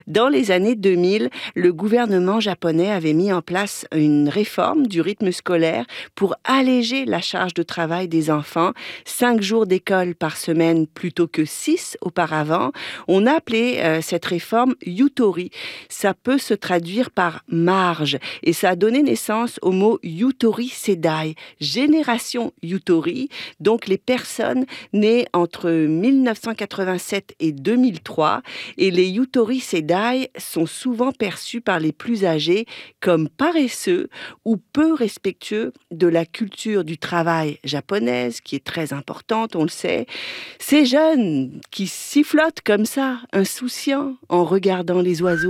Dans les années 2000, le gouvernement japonais avait mis en place une réforme du rythme scolaire pour alléger la charge de travail des enfants. 5 jours d'école par semaine plutôt que 6 auparavant. On a appelé cette réforme Yutori. Ça peut se traduire par marge et ça a donné naissance au mot Yutori Sedai, génération Yutori, donc les personnes nées entre 1987 et 2003. Et les Yutori Sedai sont souvent perçus par les plus âgés comme paresseux ou peu respectueux de la culture du travail japonaise, qui est très importante, on le sait. Ces jeunes qui sifflotent comme ça, insouciants, en regardant les oiseaux.